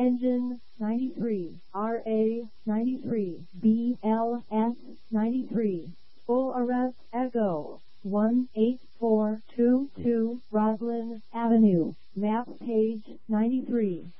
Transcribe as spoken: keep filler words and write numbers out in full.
Engine ninety-three, R A ninety-three, B L S ninety-three, full arrest Echo, one eight four two two Roslyn Avenue, map page ninety-three.